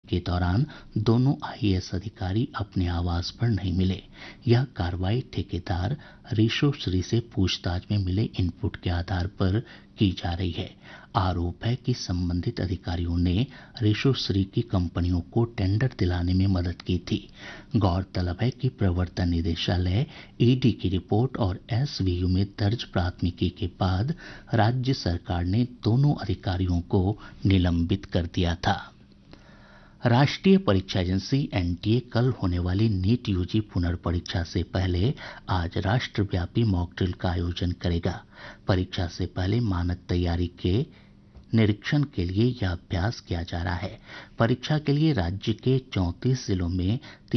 के दौरान दोनों आईएएस अधिकारी अपने आवास पर नहीं मिले। यह कार्रवाई ठेकेदार ऋषु श्री से पूछताछ में मिले इनपुट के आधार पर की जा रही है। आरोप है कि संबंधित अधिकारियों ने ऋषु श्री की कंपनियों को टेंडर दिलाने में मदद की थी। गौरतलब है कि प्रवर्तन निदेशालय, ईडी की रिपोर्ट और एसवीयू में दर्ज प्राथमिकी के बाद राज्य सरकार ने दोनों अधिकारियों को निलंबित कर दिया था। राष्ट्रीय परीक्षा एजेंसी एनटीए कल होने वाली नीट यूजी पुनर्परीक्षा से पहले आज राष्ट्रव्यापी मॉक ड्रिल का आयोजन करेगा। परीक्षा से पहले मानक तैयारी के निरीक्षण के लिए यह अभ्यास किया जा रहा है। परीक्षा के लिए राज्य के 34 जिलों में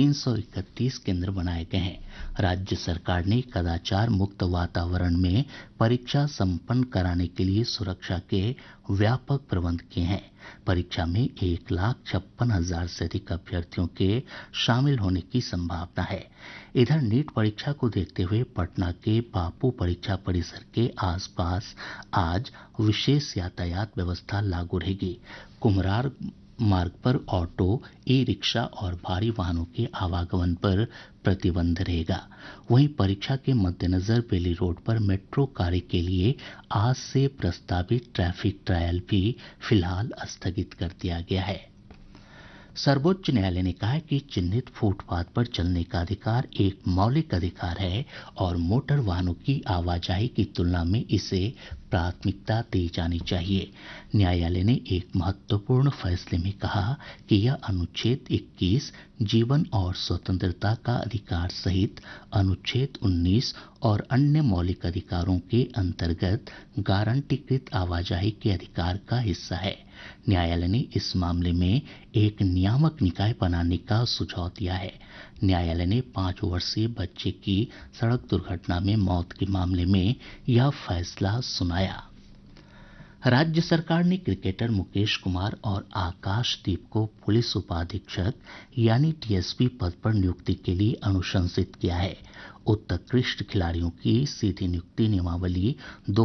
331 केंद्र बनाए गए हैं। राज्य सरकार ने कदाचार मुक्त वातावरण में परीक्षा संपन्न कराने के लिए सुरक्षा के व्यापक प्रबंध किए हैं। परीक्षा में 1,56,000 से अधिक अभ्यर्थियों के शामिल होने की संभावना है। इधर नीट परीक्षा को देखते हुए पटना के बापू परीक्षा परिसर के आसपास आज विशेष यातायात व्यवस्था लागू रहेगी। कुम्हरार मार्ग पर ऑटो, ई रिक्शा और भारी वाहनों के आवागमन पर प्रतिबंध रहेगा। वहीं परीक्षा के मद्देनजर बेली रोड पर मेट्रो कार्य के लिए आज से प्रस्तावित ट्रैफिक ट्रायल भी फिलहाल स्थगित कर दिया गया है। सर्वोच्च न्यायालय ने कहा है कि चिन्हित फुटपाथ पर चलने का अधिकार एक मौलिक अधिकार है और मोटर वाहनों की आवाजाही की तुलना में इसे प्राथमिकता दी जानी चाहिए। न्यायालय ने एक महत्वपूर्ण फैसले में कहा कि यह अनुच्छेद 21 जीवन और स्वतंत्रता का अधिकार सहित अनुच्छेद 19 और अन्य मौलिक अधिकारों के अंतर्गत गारंटीकृत आवाजाही के अधिकार का हिस्सा है। न्यायालय ने इस मामले में एक नियामक निकाय बनाने का सुझाव दिया है। न्यायालय ने 5 वर्षीय बच्चे की सड़क दुर्घटना में मौत के मामले में यह फैसला सुनाया। राज्य सरकार ने क्रिकेटर मुकेश कुमार और आकाशदीप को पुलिस उपाधीक्षक यानी डीएसपी पद पर नियुक्ति के लिए अनुशंसित किया है। उत्कृष्ट खिलाड़ियों की सीधी नियुक्ति नियमावली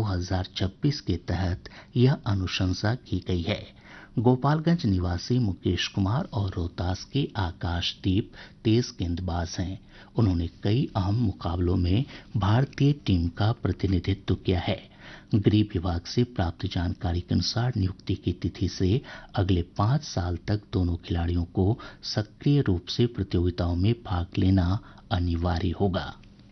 2026 के तहत यह अनुशंसा की गई है। गोपालगंज निवासी मुकेश कुमार और रोहतास के आकाशदीप तेज गेंदबाज हैं। उन्होंने कई अहम मुकाबलों में भारतीय टीम का प्रतिनिधित्व किया है। गृह विभाग से प्राप्त जानकारी के अनुसार नियुक्ति की तिथि से अगले 5 साल तक दोनों खिलाड़ियों को सक्रिय रूप से प्रतियोगिताओं में भाग लेना अनिवार्य होगा।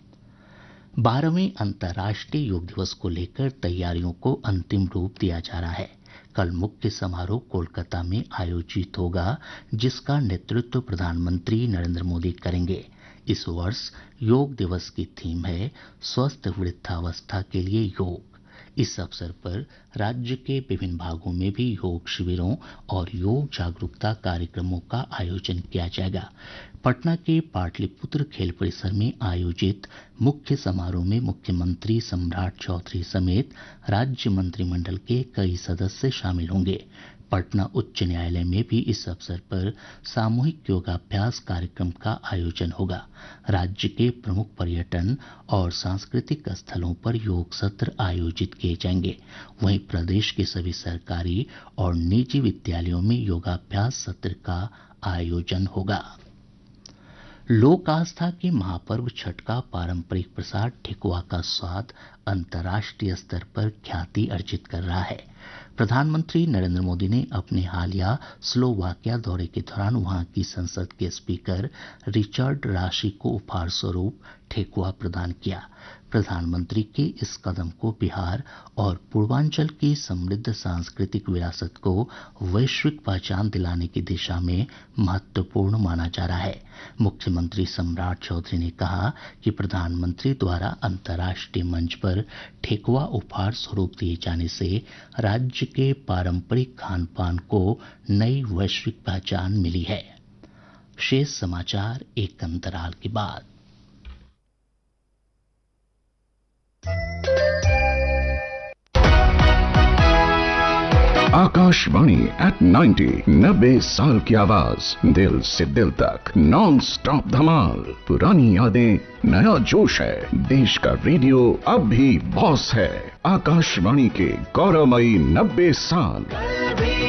12वें अंतर्राष्ट्रीय योग दिवस को लेकर तैयारियों को अंतिम रूप दिया जा रहा है। कल मुख्य समारोह कोलकाता में आयोजित होगा, जिसका नेतृत्व प्रधानमंत्री नरेंद्र मोदी करेंगे। इस वर्ष योग दिवस की थीम है स्वस्थ वृद्धावस्था के लिए योग। इस अवसर पर राज्य के विभिन्न भागों में भी योग शिविरों और योग जागरूकता कार्यक्रमों का आयोजन किया जाएगा। पटना के पाटलिपुत्र खेल परिसर में आयोजित मुख्य समारोह में मुख्यमंत्री सम्राट चौधरी समेत राज्य मंत्रिमंडल के कई सदस्य शामिल होंगे। पटना उच्च न्यायालय में भी इस अवसर पर सामूहिक योगाभ्यास कार्यक्रम का आयोजन होगा। राज्य के प्रमुख पर्यटन और सांस्कृतिक स्थलों पर योग सत्र आयोजित किए जाएंगे। वहीं प्रदेश के सभी सरकारी और निजी विद्यालयों में योगाभ्यास सत्र का आयोजन होगा। लोक आस्था के महापर्व छठ का पारंपरिक प्रसाद ठेकुआ का स्वाद अंतर्राष्ट्रीय स्तर पर ख्याति अर्जित कर रहा है। प्रधानमंत्री नरेंद्र मोदी ने अपने हालिया स्लोवाकिया दौरे के दौरान वहां की संसद के स्पीकर रिचर्ड राशि को उपहार स्वरूप ठेकुआ प्रदान किया। प्रधानमंत्री के इस कदम को बिहार और पूर्वांचल की समृद्ध सांस्कृतिक विरासत को वैश्विक पहचान दिलाने की दिशा में महत्वपूर्ण माना जा रहा है। मुख्यमंत्री सम्राट चौधरी ने कहा कि प्रधानमंत्री द्वारा अंतर्राष्ट्रीय मंच पर ठेकुआ उपहार स्वरूप दिए जाने से राज्य के पारंपरिक खान पान को नई वैश्विक पहचान मिली है। शेष समाचार एक अंतराल के बाद। आकाशवाणी एट 90 साल की आवाज, दिल से दिल तक नॉन स्टॉप धमाल। पुरानी यादें, नया जोश है। देश का रेडियो अब भी बॉस है। आकाशवाणी के गौरवमयी 90 साल।